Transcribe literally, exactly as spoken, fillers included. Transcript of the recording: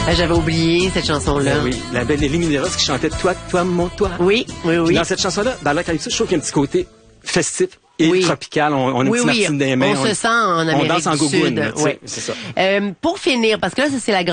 Ah, j'avais oublié cette chanson-là. Ben oui, la belle Élie Mineros qui chantait Toi, toi, mon toi. Oui, oui, oui. Puis dans cette chanson-là, dans la Calypso, je trouve qu'il y a un petit côté festif et oui. tropical. On, on a une oui, petite oui. Martine des mains. On, on se sent en Amérique on danse en du Sud. gougoune, Ouais. c'est ça. Euh, pour finir, parce que là, ça, c'est la grande